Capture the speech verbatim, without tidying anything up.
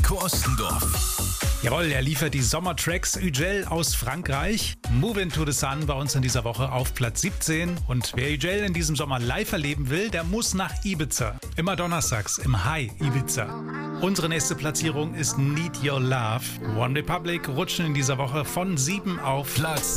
Heiko Ostendorf. Jawohl, er liefert die Sommertracks. Ügel aus Frankreich. Move Into the Sun bei uns in dieser Woche auf Platz siebzehn. Und wer Ügel in diesem Sommer live erleben will, der muss nach Ibiza. Immer donnerstags im High Ibiza. Unsere nächste Platzierung ist Need Your Love. One Republic rutschen in dieser Woche von sieben auf Platz